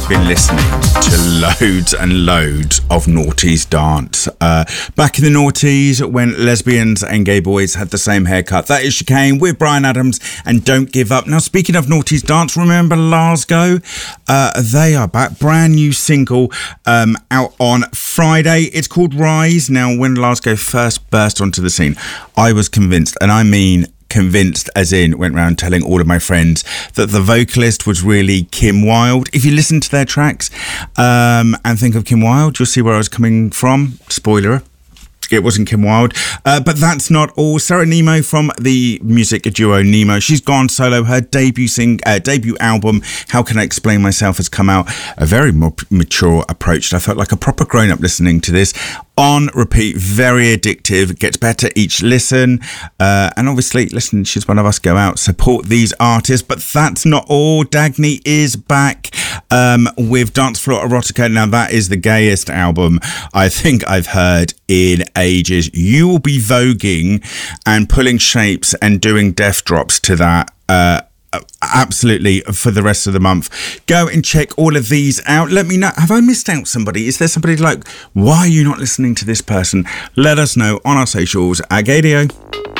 I've been listening to loads and loads of noughties dance. Back in the noughties, when lesbians and gay boys had the same haircut. That is Chicane with Bryan Adams and Don't Give Up. Now, speaking of noughties dance, remember Glasgow? They are back. Brand new single out on Friday. It's called Rise. Now, when Glasgow first burst onto the scene, I was convinced, and I mean convinced as in went around telling all of my friends that the vocalist was really Kim Wilde. If you listen to their tracks and think of Kim Wilde, you'll see where I was coming from. Spoiler, it wasn't Kim Wilde. But that's not all. Sarah Nemo from the music duo Nemo, she's gone solo. Her debut album, How Can I Explain Myself, has come out. A very mature approach. I felt like a proper grown-up listening to this. On repeat, very addictive, gets better each listen. And obviously, listen, she's one of us, go out, support these artists. But that's not all. Dagny is back with Dance Floor Erotica. Now, that is the gayest album I think I've heard in ages. You will be voguing and pulling shapes and doing death drops to that. Absolutely, for the rest of the month. Go and check all of these out. Let me know, have I missed out somebody? Is there somebody like, why are you not listening to this person? Let us know on our socials at Gaydio.